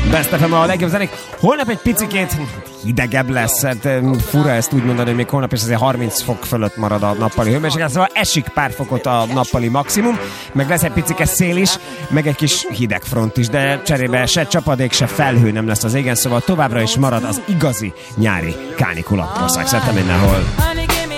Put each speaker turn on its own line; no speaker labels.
Best FM a legjobb zenék. Holnap egy picikét hidegebb lesz, hát fura ezt úgy mondani, hogy még holnap is azért 30 fok fölött marad a nappali hőmérséklet, szóval esik pár fokot a nappali maximum, meg lesz egy picike szél is, meg egy kis hidegfront is, de cserébe se csapadék, se felhő nem lesz az égen, szóval továbbra is marad az igazi nyári kánikula országszerte mindenhol.